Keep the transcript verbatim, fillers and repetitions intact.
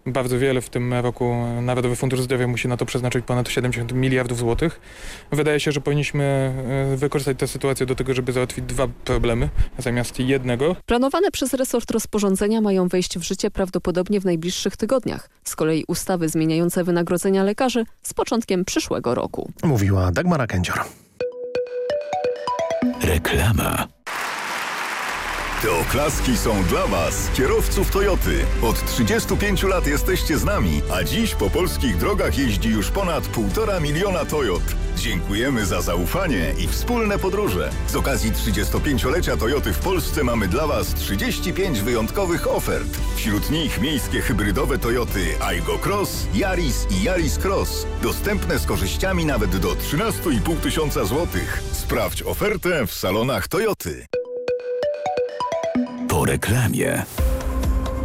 bardzo wiele. W tym roku Narodowy Fundusz Zdrowia musi na to przeznaczyć ponad siedemdziesiąt miliardów złotych. Wydaje się, że powinniśmy wykorzystać tę sytuację do tego, żeby załatwić dwa problemy zamiast jednego. Planowane przez resort rozporządzenia mają wejść w życie prawdopodobnie w najbliższych tygodniach. Z kolei ustawy zmieniające wynagrodzenia lekarzy z początkiem przyszłego roku. Mówiła Dagmara Kędzior. Reklama. Te oklaski są dla Was, kierowców Toyoty. Od trzydziestu pięciu lat jesteście z nami, a dziś po polskich drogach jeździ już ponad półtora miliona Toyot. Dziękujemy za zaufanie i wspólne podróże. Z okazji trzydziestopięciolecia Toyoty w Polsce mamy dla Was trzydzieści pięć wyjątkowych ofert. Wśród nich miejskie hybrydowe Toyoty Aygo Cross, Yaris i Yaris Cross. Dostępne z korzyściami nawet do trzynaście i pół tysiąca złotych. Sprawdź ofertę w salonach Toyoty. Po reklamie.